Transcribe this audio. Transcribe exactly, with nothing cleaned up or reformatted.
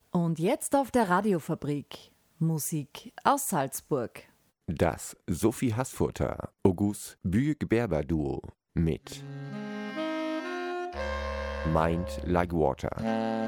Und jetzt auf der Radiofabrik Musik aus Salzburg. Das Sophie Haßfurter Auguste Büyük-Berber Duo mit Mind Like Water.